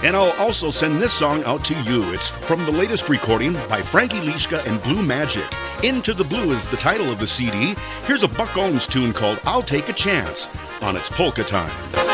And I'll also send this song out to you. It's from the latest recording by Frankie Lischka and Blue Magic. Into the Blue is the title of the CD. Here's a Buck Owens tune called I'll Take a Chance on its Polka Time.